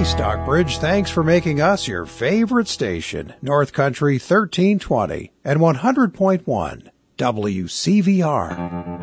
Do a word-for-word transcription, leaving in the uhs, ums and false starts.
Hey, Stockbridge, thanks for making us your favorite station, North Country thirteen twenty and one hundred point one W C V R.